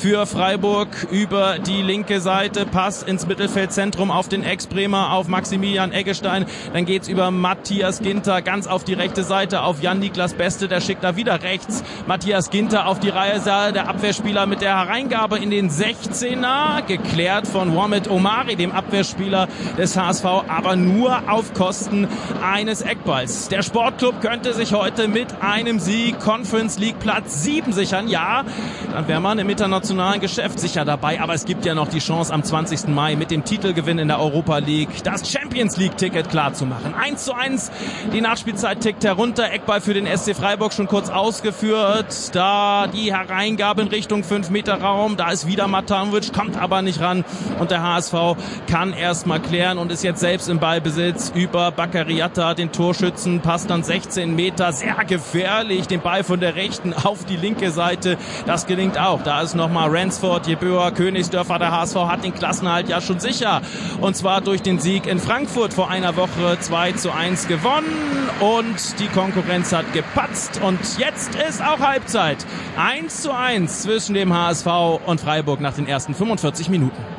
für Freiburg über die linke Seite. Pass ins Mittelfeldzentrum auf den Ex-Bremer, auf Maximilian Eggestein. Dann geht's über Matthias Ginter ganz auf die rechte Seite, auf Jan-Niklas Beste. Der schickt da wieder rechts Matthias Ginter auf die Reihe. Der Abwehrspieler mit der Hereingabe in den 16er. Geklärt von Mohamed Omari, dem Abwehrspieler des HSV, aber nur auf Kosten eines Eckballs. Der Sportclub könnte sich heute mit einem Sieg Conference League Platz 7 sichern. Ja, dann wäre man im internationalen Geschäft sicher dabei. Aber es gibt ja noch die Chance, am 20. Mai mit dem Titelgewinn in der Europa League das Champions League-Ticket klar zu machen. 1:1, die Nachspielzeit tickt herunter. Eckball für den SC Freiburg schon kurz ausgeführt. Da die Hereingabe in Richtung 5-Meter-Raum. Da ist wieder Matanovic, kommt aber nicht ran. Und der HSV kann erstmal klären und ist jetzt selbst im Ballbesitz über Bakariata, den Torschützen. Passt dann 16 Meter, sehr gefährlich. Den Ball von der rechten auf die linke Seite. Das gelingt auch. Da ist nochmal Ransford, Jeböer, Königsdörfer. Der HSV hat den Klassenerhalt ja schon sicher. Und zwar durch den Sieg in Frankfurt vor einer Woche 2:1 gewonnen. Und die Konkurrenz hat gepatzt. Und jetzt ist auch Halbzeit. 1:1 zwischen dem HSV und Freiburg nach den ersten 45 Minuten.